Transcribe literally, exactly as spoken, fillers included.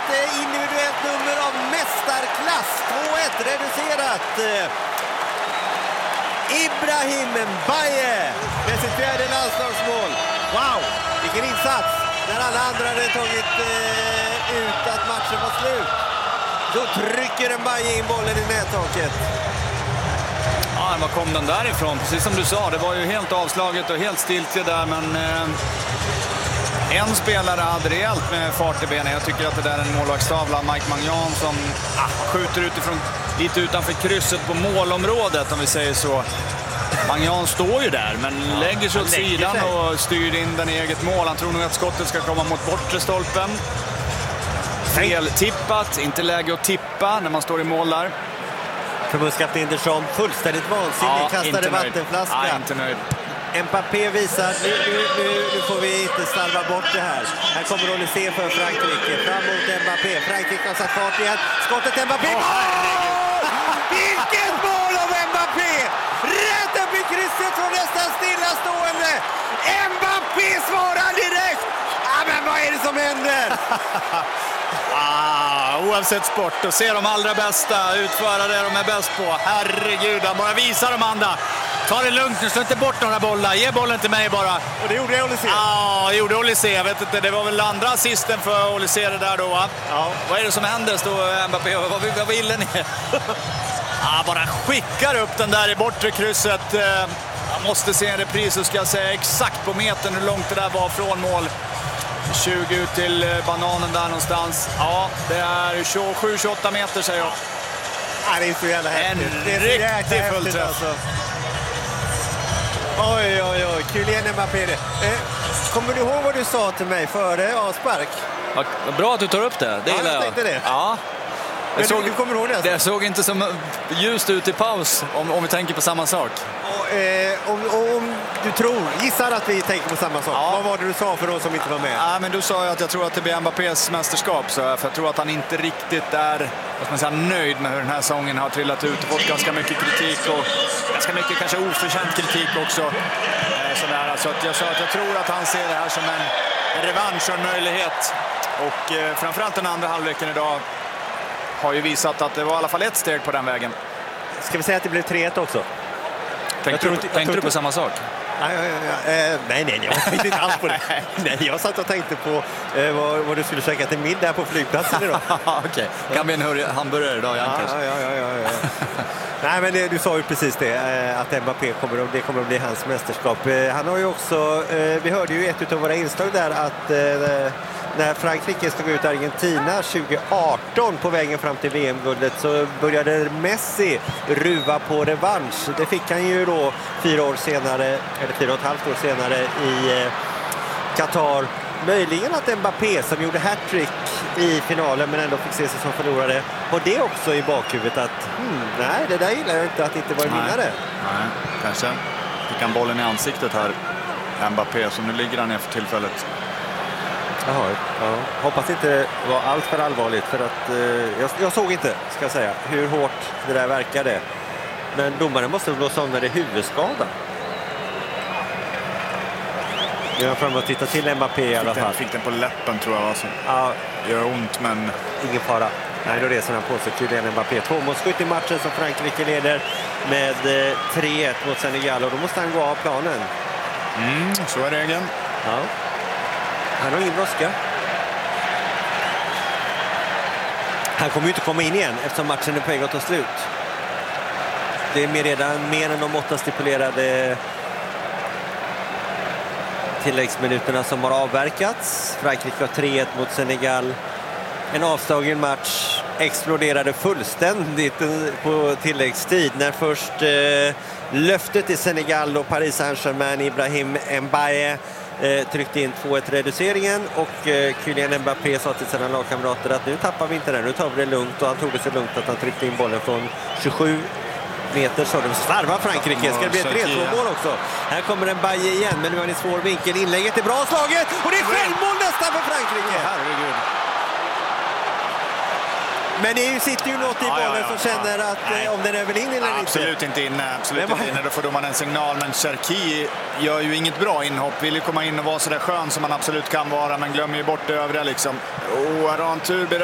eh, individuellt nummer av mästarklass. två ett reducerat. Ibrahim Mbaye med sitt fjärde landslagsmål. Wow, vilken insats! När alla andra hade tagit eh, ut att matchen var slut, då trycker Mbaye in bollen i nättaket. Ja, var kom den därifrån? Precis som du sa, det var ju helt avslaget och helt stiltje där, men eh, en spelare hade rejält med fart i benen. Jag tycker att det där är en målvaktstavla, Mike Maignan, som ah, skjuter utifrån, lite utanför krysset på målområdet, om vi säger så. Maignan står ju där, men ja, lägger sig åt sidan sig. och styr in den i eget mål. Han tror nog att skottet ska komma mot bortre stolpen. Fel tippat, inte läge att tippa när man står i mål där. Förbundskapten Deschamps fullständigt vansinnig, ja, kastade vattenflaska. Ja, inte nöjd. Mbappé visar, nu, nu, nu, nu får vi inte slarva bort det här. Här kommer Olysé för Frankrike, fram mot Mbappé. Frankrike har satt fart igen. Skottet Mbappé. Oh, vilket mål av Mbappé! Rätt upp i krysset från nästan stillastående. Mbappé svarar direkt. Ja, men vad är det som händer? Ah, oavsett sport, och se de allra bästa utföra det de är bäst på. Herregud, han bara visar de andra. Ta det lugnt nu, slå inte bort några bollar. Ge bollen till mig bara. Och det gjorde Olysé. Ja, ah, gjorde Olysé. Jag vet inte, det var väl andra assisten för Olysé det där då, va? Ja. Vad är det som händer? Står Mbappé, vad, vad ville ni? Ah, bara skickar upp den där i bortre krysset. Jag måste se en repris och ska säga exakt på metern hur långt det där var från mål. tjugo ut till bananen där någonstans. Ja, det är tjugosju tjugoåtta meter, säger jag. Ja, det är så jävla häftigt. En det är riktig fullträff. Alltså. Oj, oj, oj. Kylian Mbappé. Eh, kommer du ihåg vad du sa till mig före avspark? Ja, bra att du tar upp det. Det ja, gillar jag tänkte det. Ja. Men såg, du, du kommer ihåg det? Alltså? Det såg inte som ljust ut i paus, om, om vi tänker på samma sak. Och, eh, om, om du tror, gissar att vi tänker på samma sak. Ja. Vad var det du sa för de som inte var med? Ja, men du sa ju att jag tror att det blir Mbappés mästerskap. Så för jag tror att han inte riktigt är, vad ska man säga, nöjd med hur den här säsongen har trillat ut. Och fått ganska mycket kritik och ganska mycket kanske oförtjänt kritik också. Eh, sådär. Så att jag sa att jag tror att han ser det här som en revansch och en möjlighet. Och eh, framförallt den andra halvleken idag har ju visat att det var i alla fall ett steg på den vägen. Ska vi säga att det blev tre ett också? Tänkte, du, inte, tänkte du på samma sak? Nej, ja, ja, eh, nej, nej, jag tänkte inte alls på det. Nej, jag satt och tänkte på eh, vad, vad du skulle käka till middag på flygplatsen idag. Okej, okay. Kan bli en hamburgare idag, ja, ja, ja, ja, ja. Nej, men det, du sa ju precis det, eh, att Mbappé kommer, det kommer att bli hans mästerskap. Eh, han har ju också, eh, vi hörde ju ett av våra inslag där att eh, när Frankrike stod ut Argentina tjugo arton på vägen fram till V M-guldet så började Messi ruva på revansch. Det fick han ju då fyra år senare, eller fyra och ett halvt år senare i eh, Qatar. Möjligen att Mbappé, som gjorde hattrick i finalen men ändå fick se sig som förlorare, har det också i bakhuvudet att hmm, nej, det där gillar jag inte, att inte vara vinnare. Nej, kanske. Fick han bollen i ansiktet här, Mbappé, så nu ligger han ner för tillfället. Jaha, ja. Hoppas inte det var allt för allvarligt, för att eh, jag, jag såg inte, ska jag säga, hur hårt det där verkade. Men domaren måste blåsa om när det är huvudskada. Jag är framme och tittar till Mbappé i alla fall. Fick den på läppen, tror jag. Alltså. Ja. Det gör ont, men... Ingen fara. Nej, då reser han på sig till den Mbappé. Tvåmålsskytt i matchen som Frankrike leder med eh, tre ett mot Senegal. Och då måste han gå av planen. Mm, så är regeln. Ja. Han har ingen brådska. Han kommer ju inte komma in igen eftersom matchen är på väg att ta slut. Det är redan mer än de åtta stipulerade tilläggsminuterna som har avverkats. Frankrike har tre ett mot Senegal. En avslagen match exploderade fullständigt på tilläggstid när först eh, löftet i Senegal och Paris Saint-Germain, Ibrahim Mbaye, eh, tryckte in två ett reduceringen, och eh, Kylian Mbappé sa till sina lagkamrater att nu tappar vi inte den, nu tar vi det lugnt, och han tog det så lugnt att han tryckte in bollen från tjugosju meter, så de svarvar Frankrike. Ska det bli ett tre två mål också? Här kommer en Mbaye igen, men nu har ni svår vinkel. Inlägget är bra slaget, och det är självmål nästan för Frankrike. Herregud. Men det sitter ju något i bollen ja, ja, ja, som känner att ja. om den är väl in eller inte. Absolut inte inne, absolut inte inne. Då får man en signal, men Cherki gör ju inget bra inhopp. Vill ju komma in och vara så där skön som man absolut kan vara, men glömmer ju bort det övriga liksom. Åh, oh, här har han tur.